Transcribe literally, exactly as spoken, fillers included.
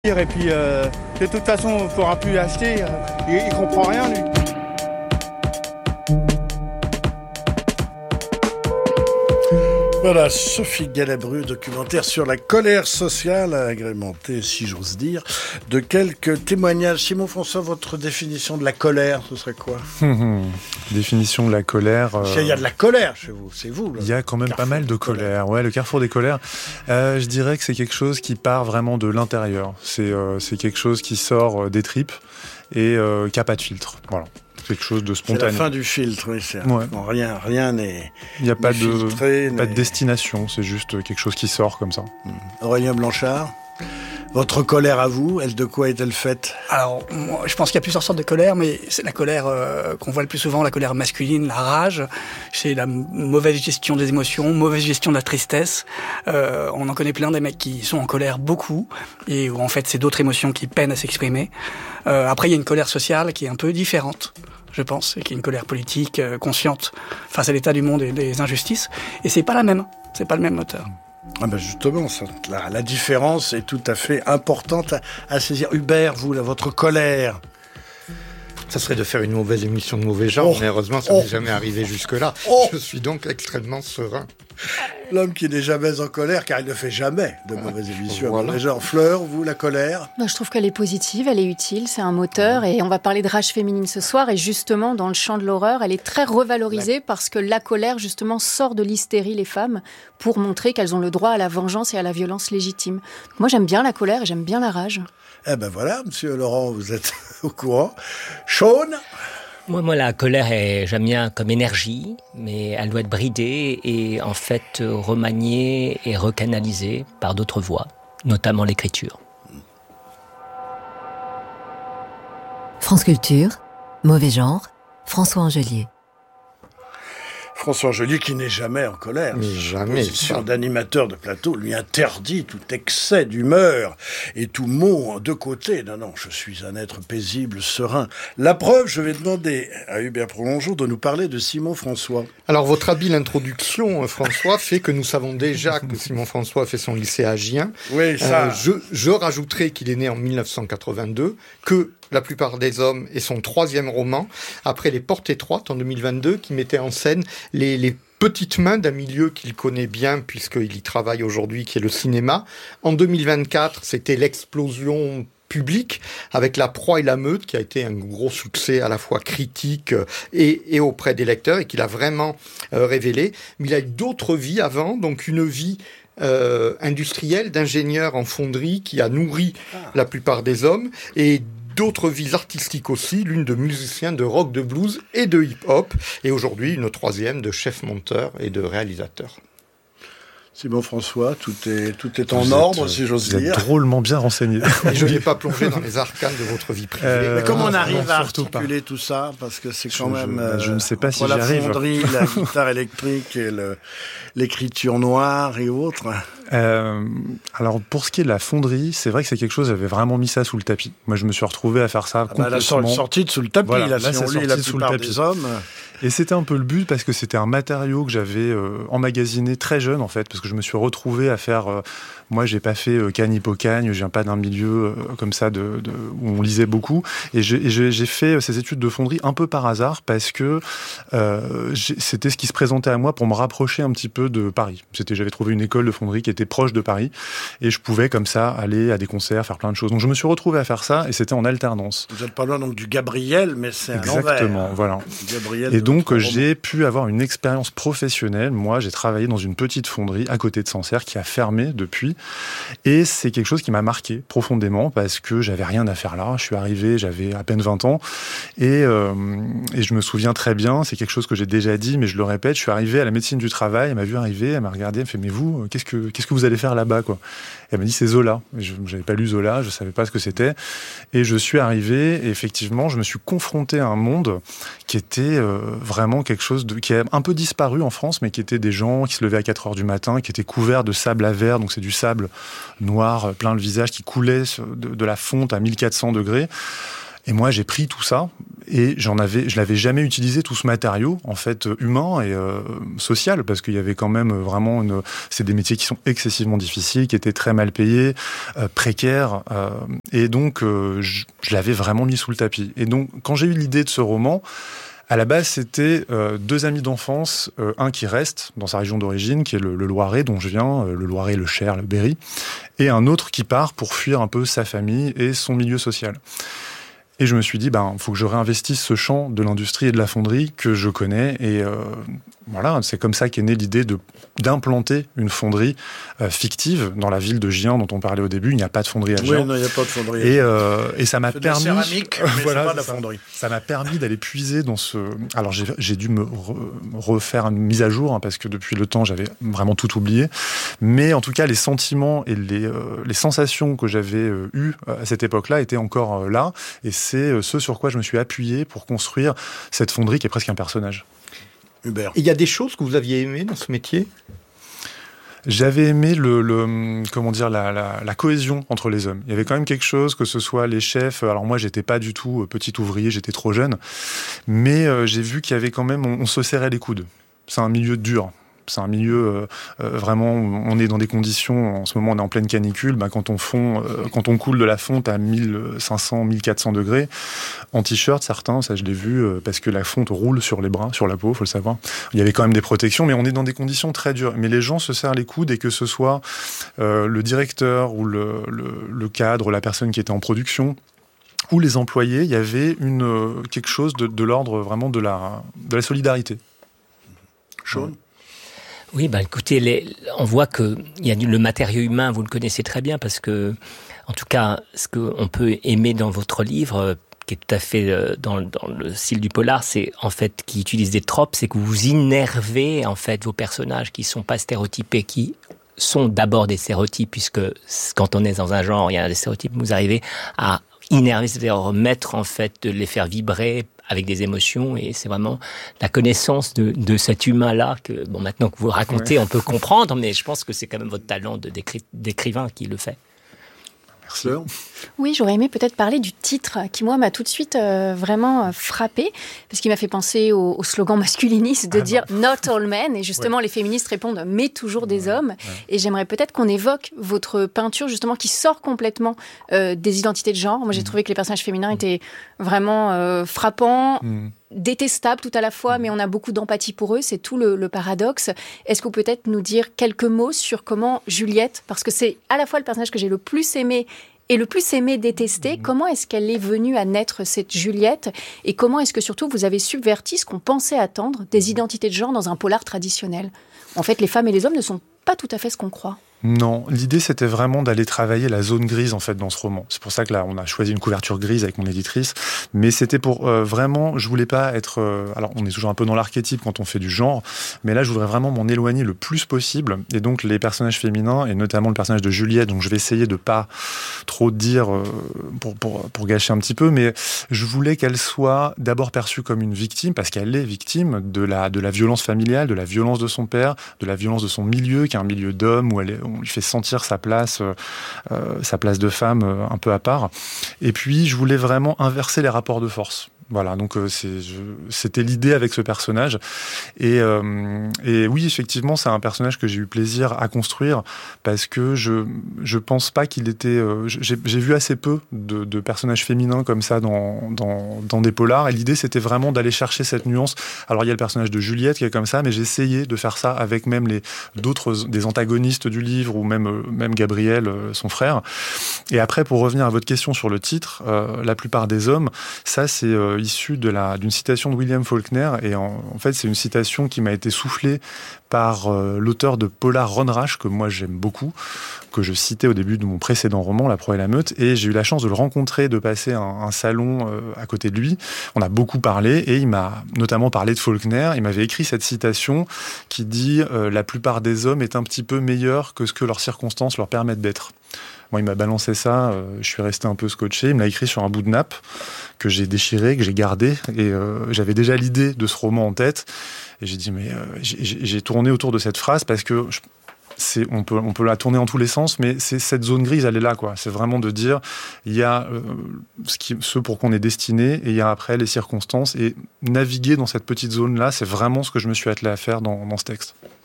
Et puis, euh, de toute façon, on ne pourra plus acheter. Euh, il ne comprend rien, lui. Voilà, Sophie Galabru, documentaire sur la colère sociale, agrémenté, si j'ose dire, de quelques témoignages. Simon François, votre définition de la colère, ce serait quoi ? Définition de la colère... Euh... Il y a de la colère chez vous, c'est vous. Il y a quand même pas mal de colère. Ouais, le carrefour des colères. Euh, je dirais que c'est quelque chose qui part vraiment de l'intérieur. C'est, euh, c'est quelque chose qui sort des tripes et euh, qui n'a pas de filtre. Voilà. Quelque chose de spontané. C'est la fin du filtre, oui. C'est ouais. bon, rien, rien n'est. Il n'y a pas de, filtré, pas de destination, c'est juste quelque chose qui sort comme ça. Mmh. Aurélien Blanchard, votre colère à vous, elle de quoi est-elle faite ? Alors, moi, je pense qu'il y a plusieurs sortes de colère, mais c'est la colère euh, qu'on voit le plus souvent, la colère masculine, la rage. C'est la mauvaise gestion des émotions, mauvaise gestion de la tristesse. Euh, on en connaît plein des mecs qui sont en colère beaucoup, et où en fait c'est d'autres émotions qui peinent à s'exprimer. Euh, après, il y a une colère sociale qui est un peu différente, je pense, et qui est une colère politique euh, consciente face à l'état du monde et des injustices. Et c'est pas la même, c'est pas le même moteur. Ah ben justement, ça, la, la différence est tout à fait importante à, à saisir. Hubert, vous, là, votre colère. Ça serait de faire une mauvaise émission de mauvais genre, oh, mais heureusement, ça oh, n'est jamais arrivé jusque-là. Oh, je suis donc extrêmement serein. L'homme qui n'est jamais en colère, car il ne fait jamais de mauvaises émissions. Voilà. Genre, Fleur, vous, la colère ? Moi, je trouve qu'elle est positive, elle est utile, c'est un moteur, et on va parler de rage féminine ce soir, et justement, dans le champ de l'horreur, elle est très revalorisée la... parce que la colère, justement, sort de l'hystérie les femmes pour montrer qu'elles ont le droit à la vengeance et à la violence légitime. Moi, j'aime bien la colère et j'aime bien la rage. Eh ben voilà, monsieur Laurent, vous êtes au courant. Sean ? Moi, moi, la colère, est, j'aime bien comme énergie, mais elle doit être bridée et en fait remaniée et recanalisée par d'autres voies, notamment l'écriture. France Culture, Mauvais genre, François Angelier. François Angelier qui n'est jamais en colère. Mais jamais. Sa position d'animateur de plateau lui interdit tout excès d'humeur et tout mot de côté. Non, non, je suis un être paisible, serein. La preuve, je vais demander à Hubert Prolongeau de nous parler de Simon François. Alors, votre habile introduction, François, fait que nous savons déjà que Simon François a fait son lycée à Gien. Oui, ça... Euh, je, je rajouterai qu'il est né en dix-neuf cent quatre-vingt-deux, que La plupart des hommes est son troisième roman, après Les Portes étroites en deux mille vingt-deux, qui mettait en scène les, les petites mains d'un milieu qu'il connaît bien, puisqu'il y travaille aujourd'hui, qui est le cinéma. En deux mille vingt-quatre, c'était l'explosion publique, avec La Proie et la Meute, qui a été un gros succès à la fois critique et, et auprès des lecteurs, et qu'il a vraiment euh, révélé. Mais il a eu d'autres vies avant, donc une vie euh, industrielle, d'ingénieur en fonderie, qui a nourri la plupart des hommes, et d'autres vies artistiques aussi, l'une de musicien de rock, de blues et de hip-hop, et aujourd'hui une troisième de chef-monteur et de réalisateur. Simon François, tout est, tout est en vous ordre, êtes, si j'ose dire. Vous êtes drôlement bien renseigné. Et je n'ai pas plongé dans les arcanes de votre vie privée. Euh, Mais comment on arrive non, à articuler pas. tout ça ? Parce que c'est quand je, même... Je, euh, je ne sais pas si la j'arrive. La fonderie, la guitare électrique et le, l'écriture noire et autres. Euh, alors, pour ce qui est de la fonderie, c'est vrai que c'est quelque chose, j'avais vraiment mis ça sous le tapis. Moi, je me suis retrouvé à faire ça ah complètement... bah, la sortie de sous le tapis, voilà, là, là, si on lit la plupart des hommes... Et c'était un peu le but, parce que c'était un matériau que j'avais euh, emmagasiné très jeune, en fait, parce que je me suis retrouvé à faire... Euh, moi, j'ai pas fait euh, Cagne Hippocagne, je viens pas d'un milieu euh, comme ça de, de, où on lisait beaucoup. Et j'ai, et j'ai, j'ai fait ces études de fonderie un peu par hasard, parce que euh, c'était ce qui se présentait à moi pour me rapprocher un petit peu de Paris. C'était, j'avais trouvé une école de fonderie qui était proche de Paris, et je pouvais comme ça aller à des concerts, faire plein de choses. Donc je me suis retrouvé à faire ça, et c'était en alternance. Vous êtes pas loin donc du Gabriel, mais c'est à l'envers. Exactement, voilà. Gabriel et donc j'ai pu avoir une expérience professionnelle. Moi, j'ai travaillé dans une petite fonderie à côté de Sancerre qui a fermé depuis. Et c'est quelque chose qui m'a marqué profondément parce que j'avais rien à faire là. Je suis arrivé, j'avais à peine vingt ans. Et, euh, et je me souviens très bien, c'est quelque chose que j'ai déjà dit, mais je le répète, je suis arrivé à la médecine du travail, elle m'a vu arriver, elle m'a regardé, elle me fait « Mais vous, qu'est-ce que, qu'est-ce que vous allez faire là-bas quoi ?» Elle m'a dit « C'est Zola ». Je n'avais pas lu Zola, je ne savais pas ce que c'était. Et je suis arrivé, et effectivement, je me suis confronté à un monde qui était euh, vraiment quelque chose de, qui a un peu disparu en France, mais qui était des gens qui se levaient à quatre heures du matin, qui étaient couverts de sable à verre, donc c'est du sable noir, plein le visage, qui coulait de, de la fonte à mille quatre cents degrés. Et moi, j'ai pris tout ça et j'en avais, je l'avais jamais utilisé, tout ce matériau, en fait, humain et euh, social, parce qu'il y avait quand même vraiment une... C'est des métiers qui sont excessivement difficiles, qui étaient très mal payés, euh, précaires, euh, et donc euh, je, je l'avais vraiment mis sous le tapis. Et donc, quand j'ai eu l'idée de ce roman, à la base, c'était euh, deux amis d'enfance, euh, un qui reste dans sa région d'origine, qui est le, le Loiret, dont je viens, euh, le Loiret, le Cher, le Berry, et un autre qui part pour fuir un peu sa famille et son milieu social. Et je me suis dit, ben, faut que je réinvestisse ce champ de l'industrie et de la fonderie que je connais. Et euh, voilà, c'est comme ça qu'est née l'idée de, d'implanter une fonderie euh, fictive dans la ville de Gien dont on parlait au début. Il n'y a pas de fonderie à Gien. Oui, non, il n'y a pas de fonderie. Et, euh, et ça m'a c'est permis... de la céramique, mais voilà, c'est pas de la ça, fonderie. ça m'a permis d'aller puiser dans ce... Alors, j'ai, j'ai dû me re, refaire une mise à jour, hein, parce que depuis le temps, j'avais vraiment tout oublié. Mais en tout cas, les sentiments et les, euh, les sensations que j'avais euh, eues à cette époque-là étaient encore euh, là. Et c'est ce sur quoi je me suis appuyé pour construire cette fonderie qui est presque un personnage. Hubert. Il y a des choses que vous aviez aimées dans ce métier ? J'avais aimé le, le comment dire la, la, la cohésion entre les hommes. Il y avait quand même quelque chose, que ce soit les chefs. Alors moi, j'étais pas du tout petit ouvrier, j'étais trop jeune, mais euh, j'ai vu qu'il y avait quand même, on, on se serrait les coudes. C'est un milieu dur. C'est un milieu euh, euh, vraiment, on est dans des conditions, en ce moment on est en pleine canicule, bah, quand on fond, euh, quand on coule de la fonte à mille cinq cents, mille quatre cents degrés, en t-shirt, certains, ça je l'ai vu, euh, parce que la fonte roule sur les bras, sur la peau, faut le savoir. Il y avait quand même des protections, mais on est dans des conditions très dures. Mais les gens se serrent les coudes, et que ce soit euh, le directeur ou le, le, le cadre, la personne qui était en production, ou les employés, il y avait une, euh, quelque chose de, de l'ordre vraiment de la, de la solidarité. Sean ? Ouais. Oui, ben écoutez, les, on voit que il y a du, le matériau humain, vous le connaissez très bien, parce que, en tout cas, ce qu'on peut aimer dans votre livre, qui est tout à fait dans, dans le style du polar, c'est en fait qui utilise des tropes, c'est que vous innervez en fait vos personnages qui sont pas stéréotypés, qui sont d'abord des stéréotypes, puisque quand on est dans un genre, il y a des stéréotypes, vous arrivez à innerver, c'est-à-dire remettre en fait, de les faire vibrer avec des émotions, et c'est vraiment la connaissance de, de cet humain-là que, bon, maintenant que vous le racontez, ouais. on peut comprendre, mais je pense que c'est quand même votre talent de d'écri- d'écrivain qui le fait. Merci. Oui, j'aurais aimé peut-être parler du titre qui, moi, m'a tout de suite euh, vraiment frappé, parce qu'il m'a fait penser au, au slogan masculiniste de ah dire « Not all men », et justement, ouais. les féministes répondent « Mais toujours des ouais. hommes ouais. ». Et j'aimerais peut-être qu'on évoque votre peinture, justement, qui sort complètement euh, des identités de genre. Moi, j'ai mmh. trouvé que les personnages féminins mmh. étaient vraiment euh, frappants, mmh. détestables tout à la fois, mais on a beaucoup d'empathie pour eux, c'est tout le, le paradoxe. Est-ce que vous pouvez peut-être nous dire quelques mots sur comment Juliette, parce que c'est à la fois le personnage que j'ai le plus aimé et le plus aimé détester, mmh. comment est-ce qu'elle est venue à naître, cette Juliette, et comment est-ce que surtout vous avez subverti ce qu'on pensait attendre des identités de genre dans un polar traditionnel ? En fait, les femmes et les hommes ne sont pas tout à fait ce qu'on croit. Non, l'idée c'était vraiment d'aller travailler la zone grise en fait dans ce roman. C'est pour ça que là on a choisi une couverture grise avec mon éditrice, mais c'était pour euh, vraiment, je voulais pas être, euh, alors on est toujours un peu dans l'archétype quand on fait du genre, mais là je voudrais vraiment m'en éloigner le plus possible, et donc les personnages féminins et notamment le personnage de Juliette, donc je vais essayer de pas trop dire euh, pour pour pour gâcher un petit peu, mais je voulais qu'elle soit d'abord perçue comme une victime, parce qu'elle est victime de la de la violence familiale, de la violence de son père, de la violence de son milieu, qui est un milieu d'hommes où elle est on lui fait sentir sa place, euh, sa place de femme euh, un peu à part. Et puis, je voulais vraiment inverser les rapports de force. Voilà, donc euh, c'est, je, c'était l'idée avec ce personnage. Et, euh, et oui, effectivement, c'est un personnage que j'ai eu plaisir à construire, parce que je je pense pas qu'il était... Euh, j'ai, j'ai vu assez peu de, de personnages féminins comme ça dans, dans, dans des polars, et l'idée, c'était vraiment d'aller chercher cette nuance. Alors, il y a le personnage de Juliette qui est comme ça, mais j'ai essayé de faire ça avec même les, d'autres, des antagonistes du livre, ou même, même Gabriel, son frère. Et après, pour revenir à votre question sur le titre, euh, la plupart des hommes, ça, c'est... Euh, issu de la, d'une citation de William Faulkner, et en, en fait c'est une citation qui m'a été soufflée par euh, l'auteur de Polar Ron Rash, que moi j'aime beaucoup, que je citais au début de mon précédent roman, La proie et la meute, et j'ai eu la chance de le rencontrer, de passer un, un salon euh, à côté de lui. On a beaucoup parlé, et il m'a notamment parlé de Faulkner. Il m'avait écrit cette citation qui dit euh, « La plupart des hommes est un petit peu meilleur que ce que leurs circonstances leur permettent d'être ». Moi, il m'a balancé ça, euh, je suis resté un peu scotché. Il me l'a écrit sur un bout de nappe que j'ai déchiré, que j'ai gardé. Et euh, j'avais déjà l'idée de ce roman en tête. Et j'ai dit, mais euh, j'ai, j'ai tourné autour de cette phrase parce que je, c'est, on peut, on peut la tourner en tous les sens, mais c'est cette zone grise, elle est là, quoi. C'est vraiment de dire, il y a euh, ce, qui, ce pour quoi on est destiné, et il y a après les circonstances, et naviguer dans cette petite zone-là, c'est vraiment ce que je me suis attelé à faire dans, dans ce texte.